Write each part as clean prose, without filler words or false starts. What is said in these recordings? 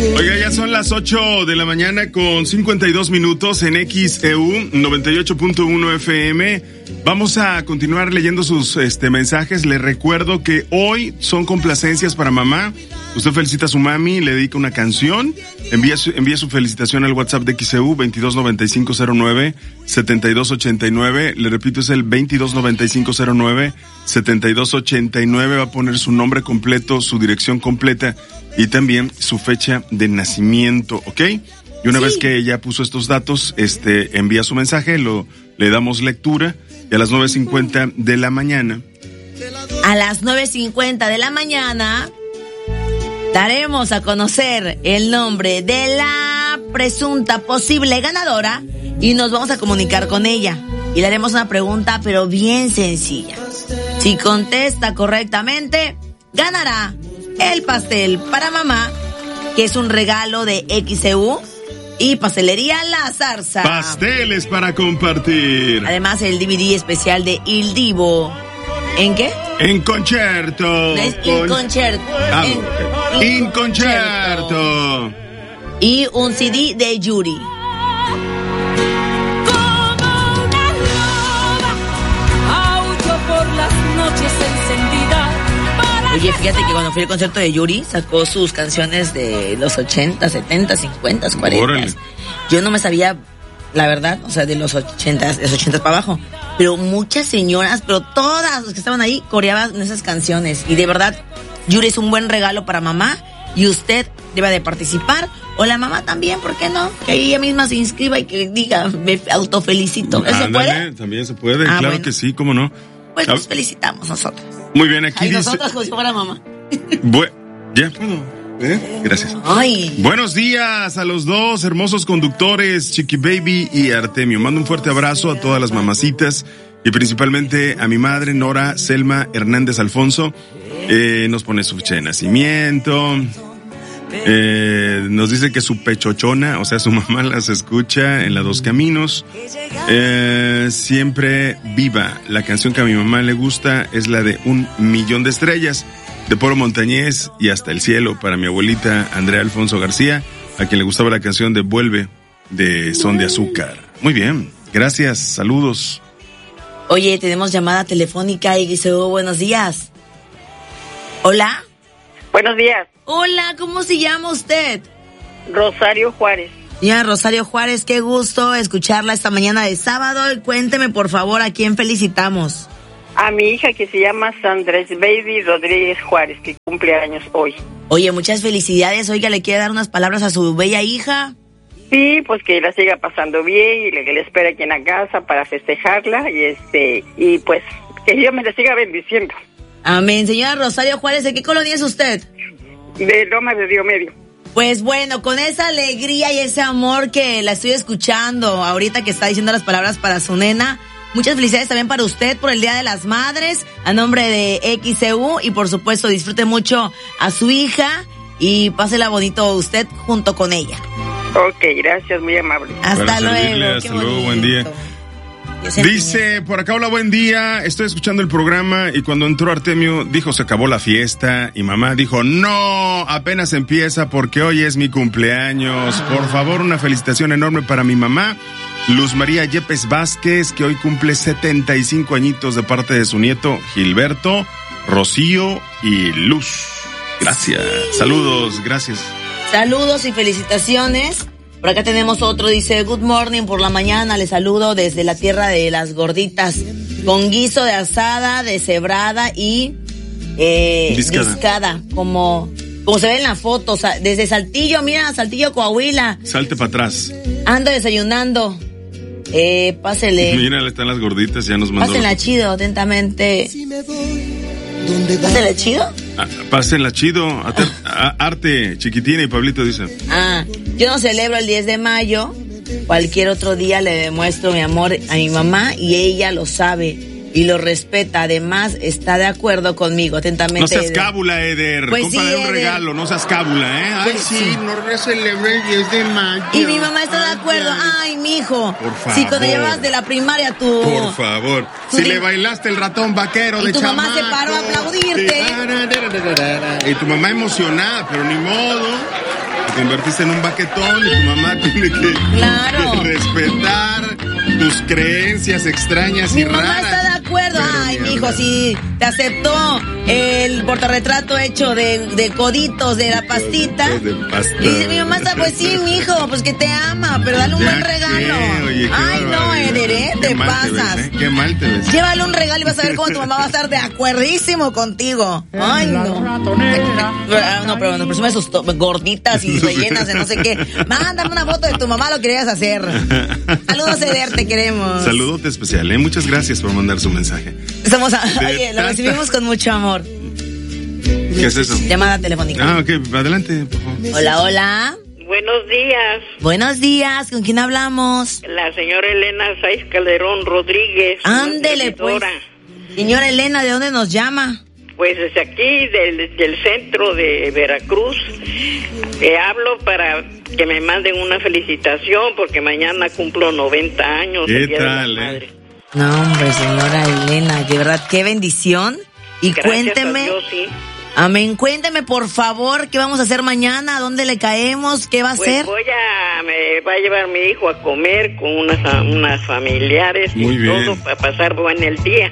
Oiga, ya son las 8 de la mañana con 52 minutos en XEU 98.1 FM. Vamos a continuar leyendo sus mensajes. Les recuerdo que hoy son complacencias para mamá. Usted felicita a su mami, le dedica una canción, envía su felicitación al WhatsApp de XEU 229509-7289. Le repito, es el 229509-7289. Va a poner su nombre completo, su dirección completa y también su fecha de nacimiento, ¿ok? Y una vez que ella puso estos datos, envía su mensaje, le damos lectura y a las 9:50 de la mañana. A las 9:50 de la mañana daremos a conocer el nombre de la presunta posible ganadora y nos vamos a comunicar con ella. Y le haremos una pregunta, pero bien sencilla. Si contesta correctamente, ganará el pastel para mamá, que es un regalo de XEU y Pastelería La Zarza. Pasteles para compartir. Además, el DVD especial de Il Divo. ¿En qué? En concierto. Es In Concierto. In concierto. Y un CD de Yuri. Oye, fíjate que cuando fui al concierto de Yuri, sacó sus canciones de los 80, 70, 50, 40. Órale. Yo no me sabía, la verdad, o sea, de los 80 para abajo. Pero muchas señoras, pero todas las que estaban ahí, coreaban esas canciones. Y de verdad, Yuri es un buen regalo para mamá. Y usted debe de participar. O la mamá también, ¿por qué no? Que ella misma se inscriba y que diga, me autofelicito. ¿Eso se puede? También se puede, claro, bueno. Que sí, ¿cómo no? Pues nos felicitamos nosotros. Muy bien, aquí dice... nosotros como si fuera mamá. ¿Ya puedo? Gracias. Ay. Buenos días a los dos hermosos conductores, Chiqui Baby y Artemio. Mando un fuerte abrazo a todas las mamacitas y principalmente a mi madre, Nora Selma Hernández Alfonso. Nos pone su fecha de nacimiento. Nos dice que su pechochona, o sea, su mamá las escucha en la Dos Caminos. Siempre viva. La canción que a mi mamá le gusta es la de 1,000,000 de estrellas, de Poro Montañés y Hasta el cielo, para mi abuelita Andrea Alfonso García, a quien le gustaba la canción de Vuelve, de Son de Azúcar. Muy bien, gracias, saludos. Oye, tenemos llamada telefónica y dice, buenos días. Hola. Buenos días. Hola, ¿cómo se llama usted? Rosario Juárez. Ya, Rosario Juárez, qué gusto escucharla esta mañana de sábado. Y cuénteme, por favor, ¿a quién felicitamos? A mi hija, que se llama Sandrés Baby Rodríguez Juárez, que cumple años hoy. Oye, muchas felicidades. Oiga, ¿le quiere dar unas palabras a su bella hija? Sí, pues que la siga pasando bien y que le espere aquí en la casa para festejarla y pues que Dios me la siga bendiciendo. Amén. Señora Rosario Juárez, ¿de qué colonia es usted? De Lomas de Río Medio. Pues bueno, con esa alegría y ese amor que la estoy escuchando ahorita que está diciendo las palabras para su nena, muchas felicidades también para usted por el Día de las Madres, a nombre de XEU, y por supuesto disfrute mucho a su hija y pásela bonito usted junto con ella. Ok, gracias, muy amable. Hasta luego. Hasta luego, buen día. Dice, por acá, hola, buen día, estoy escuchando el programa y cuando entró Artemio dijo se acabó la fiesta y mamá dijo no, apenas empieza porque hoy es mi cumpleaños. Por favor, una felicitación enorme para mi mamá, Luz María Yepes Vázquez, que hoy cumple 75 añitos de parte de su nieto Gilberto, Rocío y Luz. Gracias, saludos, gracias. Saludos y felicitaciones. Por acá tenemos otro, dice, good morning, por la mañana les saludo desde la tierra de las gorditas, con guiso de asada, de cebrada y discada, como se ve en la foto, o sea, desde Saltillo, mira, Saltillo, Coahuila. Salte para atrás. Ando desayunando, pásele. Mira, están las gorditas, ya nos mandó. Pásenla chido, atentamente. ¿Pásenla chido? Pásenla chido. Arte, Chiquitina y Pablito dicen. Yo no celebro el 10 de mayo. Cualquier otro día le demuestro mi amor a mi mamá y ella lo sabe y lo respeta. Además, está de acuerdo conmigo. Atentamente. No seas cábula, Eder. Pues cómprale sí, un Eder. regalo, no seas cábula, ¿eh? Ay, Pues sí, no celebré el 10 de mayo. Y mi mamá está de acuerdo. Ay, mijo. Por favor. Si cuando llevas de la primaria tú. Por favor. Si le bailaste el ratón vaquero de chamaco. Y tu mamá se paró a aplaudirte. Y tu mamá emocionada, pero ni modo. convertiste en un baquetón y tu mamá tiene que respetar tus creencias extrañas y raras. Mi mamá está de acuerdo. Ay, mijo, si te aceptó el portarretrato hecho de coditos de la pastita. De pasta. Y dice mi mamá está, pues sí, mijo, pues que te ama, pero dale un buen regalo. Oye, ay, no, Eder, te pasas. Qué mal te ves. Llévale un regalo y vas a ver cómo tu mamá va a estar de acuerdísimo contigo. Ay, no. No, pero nos presume sus gorditas y rellenas de no sé qué. Mándame una foto de tu mamá, lo querías hacer. Saludos, Eder, te queremos. Saludote especial, ¿eh? Muchas gracias por mandar su mensaje. Oye, lo recibimos con mucho amor. ¿Qué es eso? Llamada telefónica. Ok, adelante, por favor. Hola, hola. Buenos días. Buenos días, ¿con quién hablamos? La señora Elena Saiz Calderón Rodríguez. Ándele, pues. Señora Elena, ¿de dónde nos llama? Pues desde aquí, del centro de Veracruz. Hablo para que me manden una felicitación porque mañana cumplo 90 años. ¿Qué tal, No, hombre, señora Elena, de verdad, qué bendición. Y gracias cuénteme. A Dios, sí. Amén, cuénteme por favor, ¿qué vamos a hacer mañana? ¿A dónde le caemos? ¿Qué va a hacer? Me va a llevar mi hijo a comer con unas familiares. Muy y bien. todo para pasar buen el día.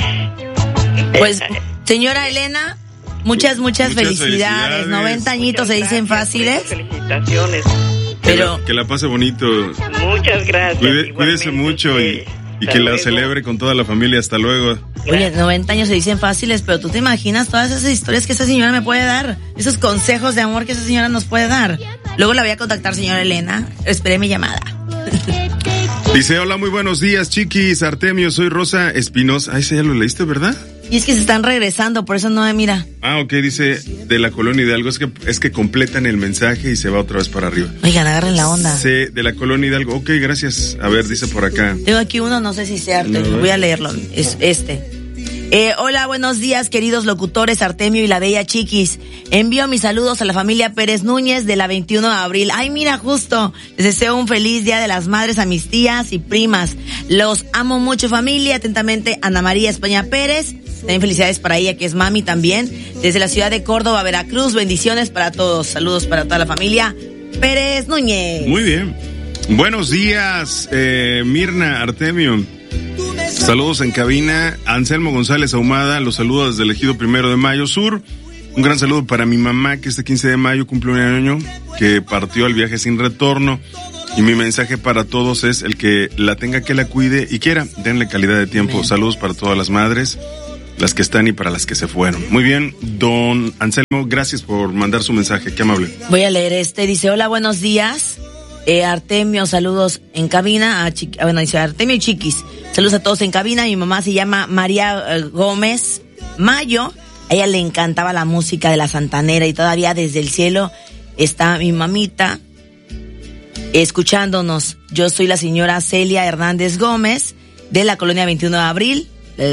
Pues, señora Elena, muchas felicidades. 90 añitos se dicen fáciles. Felicitaciones. Pero que la pase bonito. Muchas gracias. Cuídese mucho y que la celebre con toda la familia. Hasta luego. Oye, 90 años se dicen fáciles, pero tú te imaginas todas esas historias que esa señora me puede dar, esos consejos de amor que esa señora nos puede dar. Luego la voy a contactar, señora Elena. Esperé mi llamada. Dice, hola, muy buenos días, chiquis. Artemio, soy Rosa Espinosa. Ay, sí, ya lo leíste, ¿verdad? Y es que se están regresando, por eso no me mira. Ok, dice, de la Colonia Hidalgo. Es que completan el mensaje y se va otra vez para arriba. Oigan, agarren la onda. Sí, de la Colonia Hidalgo. Ok, gracias. A ver, dice por acá. Tengo aquí uno, no sé si sea Artemio. Voy a leerlo. Es este. Hola, buenos días, queridos locutores Artemio y la bella Chiquis. Envío mis saludos a la familia Pérez Núñez de la 21 de abril. Ay, mira, justo. Les deseo un feliz Día de las Madres a mis tías y primas. Los amo mucho, familia. Atentamente, Ana María España Pérez. También felicidades para ella, que es mami también. Desde la ciudad de Córdoba, Veracruz. Bendiciones para todos. Saludos para toda la familia Pérez Núñez. Muy bien. Buenos días, Mirna, Artemio. Saludos en cabina. Anselmo González Ahumada los saluda desde el Ejido 1 de Mayo Sur. Un gran saludo para mi mamá, que este 15 de mayo cumple un año, que partió al viaje sin retorno. Y mi mensaje para todos es el que la tenga, que la cuide y quiera, denle calidad de tiempo. Amén. Saludos para todas las madres, las que están y para las que se fueron. Muy bien, don Anselmo, gracias por mandar su mensaje, qué amable. Voy a leer dice, hola, buenos días. Artemio, saludos en cabina. Dice Artemio y Chiquis. Saludos a todos en cabina. Mi mamá se llama María Gómez Mayo. A ella le encantaba la música de la Santanera y todavía desde el cielo está mi mamita escuchándonos. Yo soy la señora Celia Hernández Gómez de la colonia 21 de abril.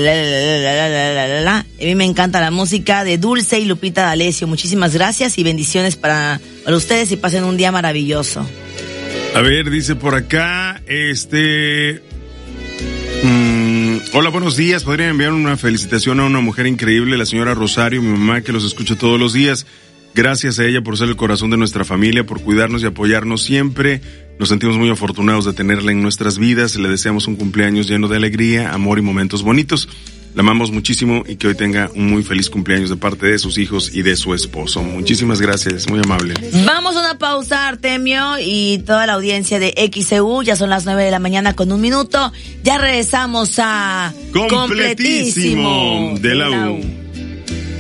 A mí me encanta la música de Dulce y Lupita D'Alessio. Muchísimas gracias y bendiciones para ustedes y pasen un día maravilloso. A ver, dice por acá, hola, buenos días. ¿Podrían enviar una felicitación a una mujer increíble, la señora Rosario, mi mamá, que los escucha todos los días? Gracias a ella por ser el corazón de nuestra familia, por cuidarnos y apoyarnos siempre. Nos sentimos muy afortunados de tenerla en nuestras vidas. Le deseamos un cumpleaños lleno de alegría, amor y momentos bonitos. La amamos muchísimo y que hoy tenga un muy feliz cumpleaños de parte de sus hijos y de su esposo. Muchísimas gracias, muy amable. Vamos a una pausa, Artemio, y toda la audiencia de XEU. Ya son las 9 de la mañana con 1 minuto. Ya regresamos a Completísimo de la U.